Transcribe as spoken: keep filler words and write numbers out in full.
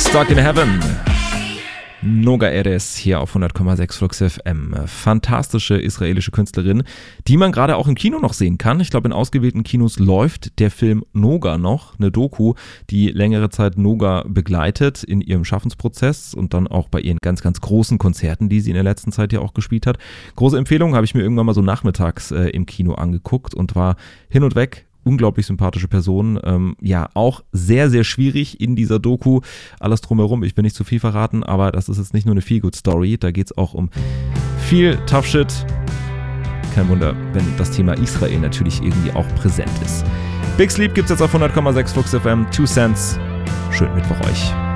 Stuck in Heaven. Noga Erez hier auf hundert Komma sechs Flux F M. Fantastische israelische Künstlerin, die man gerade auch im Kino noch sehen kann. Ich glaube, in ausgewählten Kinos läuft der Film Noga noch, eine Doku, die längere Zeit Noga begleitet in ihrem Schaffensprozess und dann auch bei ihren ganz, ganz großen Konzerten, die sie in der letzten Zeit ja auch gespielt hat. Große Empfehlung, habe ich mir irgendwann mal so nachmittags äh, im Kino angeguckt und war hin und weg. Unglaublich sympathische Person, ähm, ja, auch sehr, sehr schwierig in dieser Doku, alles drumherum, ich will nicht zu viel verraten, aber das ist jetzt nicht nur eine Feel-Good-Story, da geht es auch um viel Tough Shit. Kein Wunder, wenn das Thema Israel natürlich irgendwie auch präsent ist. Big Sleep gibt's jetzt auf hundert Komma sechs Flux F M, Two Cents, schönen Mittwoch euch.